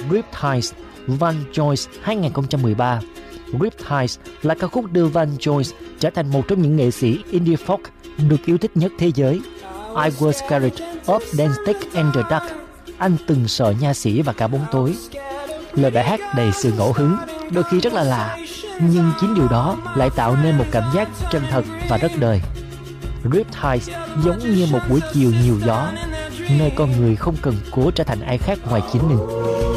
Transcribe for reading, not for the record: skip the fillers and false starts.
Riptides, Van Joyce 2013. Riptides là ca khúc đưa Van Joyce trở thành một trong những nghệ sĩ indie folk được yêu thích nhất thế giới. I was scared of the stick and the dark. Anh từng sợ nha sĩ và cả bóng tối. Lời bài hát đầy sự ngẫu hứng, đôi khi rất là lạ, nhưng chính điều đó lại tạo nên một cảm giác chân thật và rất đời. Riptides giống như một buổi chiều nhiều gió, nơi con người không cần cố trở thành ai khác ngoài chính mình.